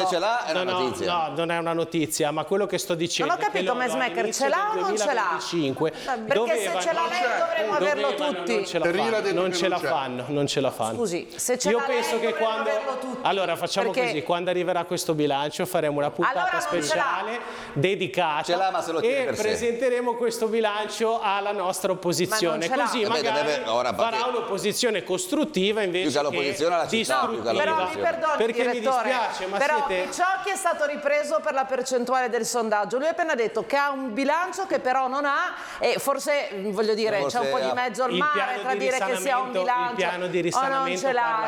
ce l'ha è una notizia. No, non è una notizia, ma quello che sto dicendo... Non ho capito, Messmaker, ce l'ha o non ce l'ha? Perché se ce l'ha lei dovremmo averlo tutti. Non ce la fanno. Scusi, se ce l'ha lei penso che quando... Allora facciamo così, quando arriverà questo bilancio faremo una puntata speciale dedicata e presenteremo questo bilancio alla nostra opposizione, così magari farà un'opposizione costruttiva invece che distruttiva. Però mi perdoni, perché mi dispiace, ma però siete... Picciocchi è stato ripreso per la percentuale del sondaggio. Lui ha appena detto che ha un bilancio che però non ha, e forse, voglio dire, c'è un po' di mezzo al mare tra dire che si ha un bilancio il piano di risanamento o non ce l'ha.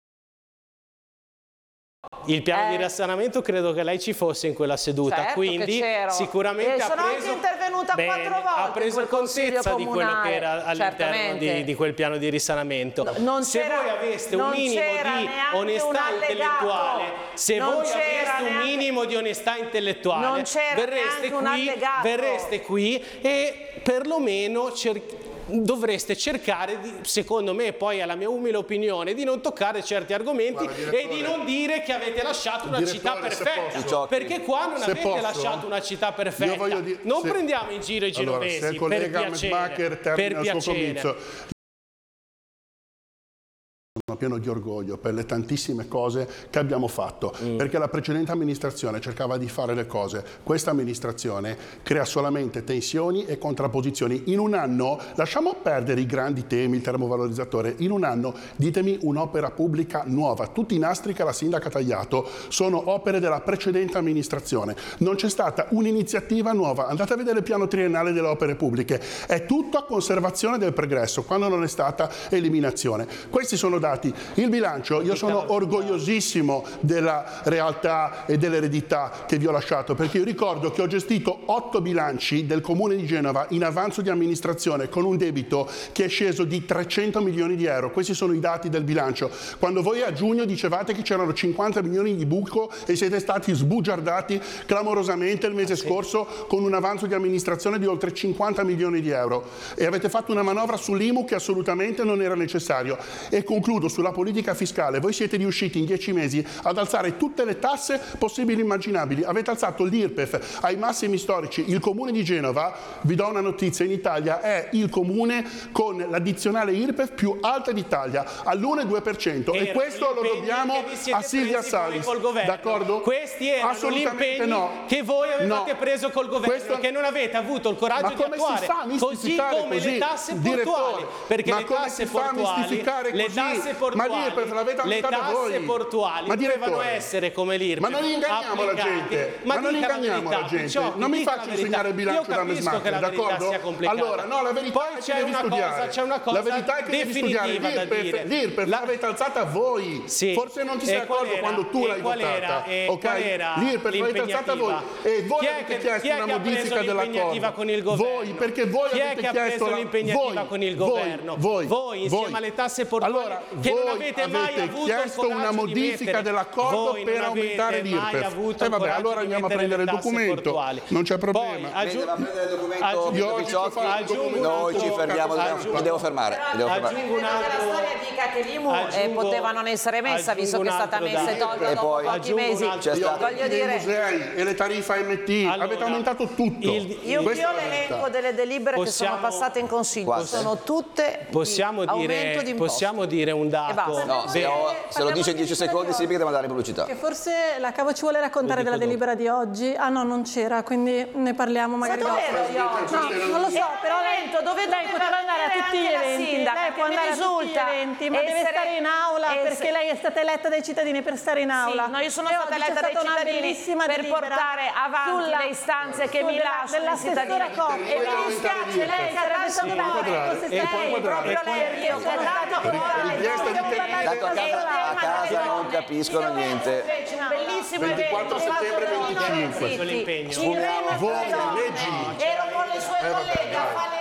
Il piano di risanamento credo che lei ci fosse in quella seduta, certo, sicuramente sono anche intervenuta 4 volte, ha preso contezza di quello che era all'interno di quel piano di risanamento. Se voi aveste un minimo di onestà intellettuale, verreste qui e perlomeno dovreste cercare, secondo me, poi alla mia umile opinione, di non toccare certi argomenti e di non dire che avete lasciato una città perfetta, perché qua non avete lasciato una città perfetta. Non prendiamo in giro i genovesi, per piacere. Sono pieno di orgoglio per le tantissime cose che abbiamo fatto, perché la precedente amministrazione cercava di fare le cose. Questa amministrazione crea solamente tensioni e contrapposizioni. In un anno, lasciamo perdere i grandi temi, il termovalorizzatore, in un anno ditemi un'opera pubblica nuova. Tutti i nastri che la sindaca ha tagliato sono opere della precedente amministrazione. Non c'è stata un'iniziativa nuova. Andate a vedere il piano triennale delle opere pubbliche. È tutto a conservazione del pregresso, quando non è stata eliminazione. Questi sono dati. Il bilancio, io sono orgogliosissimo della realtà e dell'eredità che vi ho lasciato, perché io ricordo che ho gestito 8 bilanci del Comune di Genova in avanzo di amministrazione con un debito che è sceso di 300 milioni di euro. Questi sono i dati del bilancio. Quando voi a giugno dicevate che c'erano 50 milioni di buco e siete stati sbugiardati clamorosamente il mese scorso con un avanzo di amministrazione di oltre 50 milioni di euro e avete fatto una manovra sull'IMU che assolutamente non era necessario. E concludo sulla politica fiscale. Voi siete riusciti in 10 mesi ad alzare tutte le tasse possibili e immaginabili. Avete alzato l'IRPEF ai massimi storici. Il Comune di Genova, vi do una notizia, in Italia è il comune con l'addizionale IRPEF più alta d'Italia, all'1,2%, e questo lo dobbiamo a Silvia Salis. D'accordo? Questi erano gli impegni che voi avevate preso col governo, che non avete avuto il coraggio di attuare, così come le tasse portuali, perché le tasse portuali dovevano essere come l'IRPEF. Ma non inganniamo la gente, non mi faccio insegnare il bilancio da Messmaker, d'accordo? Allora, no, la verità è che devi studiare. La verità è che devi studiare. L'IRPEF l'avete alzata voi. Forse non ti sei accorto quando tu l'hai votata. L'IRPEF l'avete alzata voi. E voi avete chiesto una modifica dell'accordo. Voi, perché voi avete chiesto l'impegnativa con il governo. Voi, insieme alle tasse portuali, che non avete mai avuto chiesto una modifica dell'accordo per aumentare l'IRPEF. E vabbè, allora andiamo a prendere il documento, non c'è problema. Noi ci fermiamo, mi devo fermare. Aggiungo un altro. La storia dica che l'IMU poteva non essere messa, visto che è stata messa e tolta dopo pochi mesi. Voglio dire, i musei e le tariffe AMT, avete aumentato tutto. Io l'elenco delle delibere che sono passate in consiglio, sono tutte aumento di imposte. Possiamo dire un dato? No, se lo dice in 10 secondi significa che devo dare pubblicità. Che forse la Cavo ci vuole raccontare della delibera di oggi. Ah no, non c'era, quindi ne parliamo magari dopo. No, non lo so, però dove lei poteva andare a tutti gli eventi, lei può andare a tutti gli eventi, ma deve stare in aula perché lei è stata eletta dai cittadini per stare in aula. No, io sono stata eletta dai cittadini per portare avanti le istanze che mi lasciano i cittadini. E mi dispiace, lei sarebbe stato proprio lei, io che tanto a casa non capiscono niente. Un bellissimo 24 settembre 25. Ero con le sue colleghe a fare